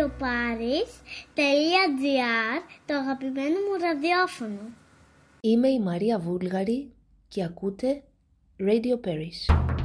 radioparis.gr, το αγαπημένο μου ραδιόφωνο. Είμαι η Μαρία Βούλγαρη και ακούτε Radio Paris.